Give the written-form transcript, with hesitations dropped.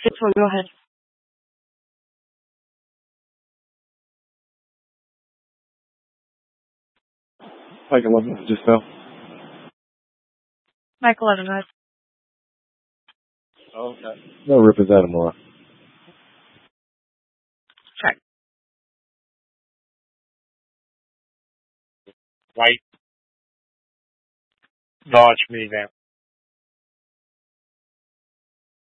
6-1, go ahead. Mike 11 just fell. Mike 11, go ahead. Oh, okay. No rip is Adam Moore. Check. White. Dodge minivan.